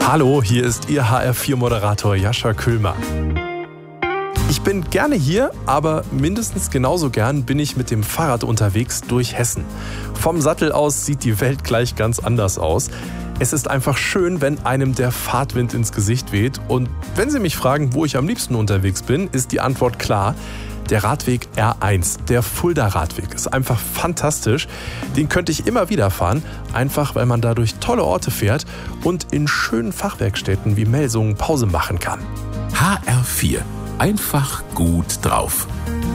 Hallo, hier ist Ihr HR4-Moderator Jascha Kühlmann. Ich bin gerne hier, aber mindestens genauso gern bin ich mit dem Fahrrad unterwegs durch Hessen. Vom Sattel aus sieht die Welt gleich ganz anders aus. Es ist einfach schön, wenn einem der Fahrtwind ins Gesicht weht. Und wenn Sie mich fragen, wo ich am liebsten unterwegs bin, ist die Antwort klar. Der Radweg R1, der Fulda-Radweg, ist einfach fantastisch. Den könnte ich immer wieder fahren, einfach weil man da durch tolle Orte fährt und in schönen Fachwerkstätten wie Melsungen Pause machen kann. HR4. Einfach gut drauf.